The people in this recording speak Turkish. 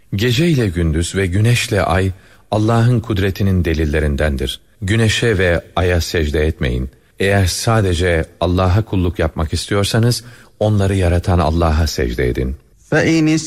Gece ile gündüz ve güneşle ay Allah'ın kudretinin delillerindendir. Güneşe ve aya secde etmeyin. Eğer sadece Allah'a kulluk yapmak istiyorsanız onları yaratan Allah'a secde edin. فَاِنِ